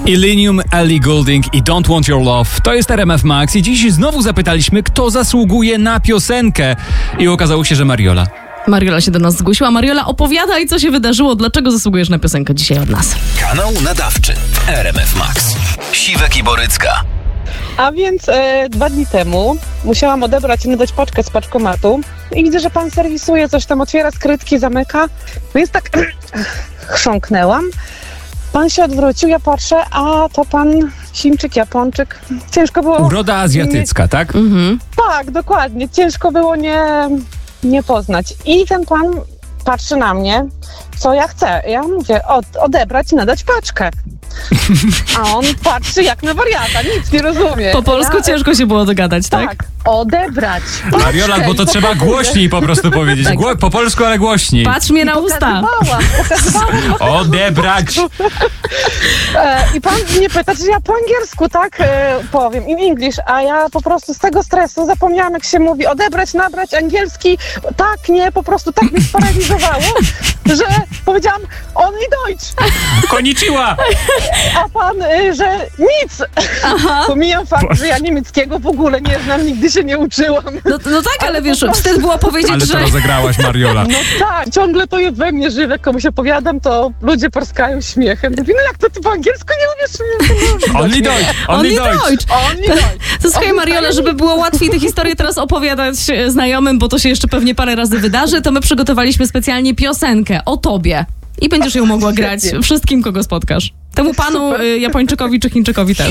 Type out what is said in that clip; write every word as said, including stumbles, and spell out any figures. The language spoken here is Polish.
Illenium, Ellie Goulding i Don't Want Your Love. To jest R M F Max i dziś znowu zapytaliśmy, kto zasługuje na piosenkę. I okazało się, że Mariola. Mariola się do nas zgłosiła. Mariola, opowiadaj, co się wydarzyło, dlaczego zasługujesz na piosenkę dzisiaj od nas. Kanał nadawczy R M F Max. Siwek i Borycka. A więc e, dwa dni temu musiałam odebrać i nadać paczkę z paczkomatu i widzę, że pan serwisuje, coś tam otwiera skrytki, zamyka, więc tak chrząknęłam. Pan się odwrócił, ja patrzę, a to pan Chińczyk, Japończyk. Ciężko było... Uroda azjatycka, nie... tak? Mhm. Tak, dokładnie. Ciężko było nie, nie poznać. I ten pan patrzy na mnie, co ja chcę. Ja mówię, od, odebrać i nadać paczkę. A on patrzy jak na wariata, nic nie rozumie. Po polsku ja... ciężko się było dogadać, tak? Tak, odebrać paczkę. Mariola, bo to trzeba głośniej po prostu powiedzieć. Tak. Gło- po polsku, ale głośniej. Patrz mnie na usta. Pokazywałam, pokazywałam. Odebrać. E, I pan mnie pyta, czy ja po angielsku, tak, e, powiem, in English, a ja po prostu z tego stresu zapomniałam, jak się mówi, odebrać, nabrać, angielski, tak, nie, po prostu tak mnie sparaliżowało, że powiedziałam, only Deutsch. Konnichiwa. A pan, y, że nic. Aha. Pomijam fakt, że ja niemieckiego w ogóle nie znam, nigdy się nie uczyłam. No, no tak, ale, ale wiesz, prostu... wstyd było powiedzieć, ale że... to rozegrałaś, Mariola. No tak, ciągle to jest we mnie żywe, jak komuś opowiadam, to ludzie porskają śmiechem. Mówię, no jak to ty po angielsku nie umiesz? Only Deutsch, only Deutsch. Only Deutsch. To słuchaj, Mariola, żeby było łatwiej tę historię teraz opowiadać znajomym, bo to się jeszcze pewnie parę razy wydarzy, to my przygotowaliśmy specjalnie piosenkę o tobie. I będziesz ją mogła grać wszystkim, kogo spotkasz. Temu panu, y, Japończykowi czy Chińczykowi też.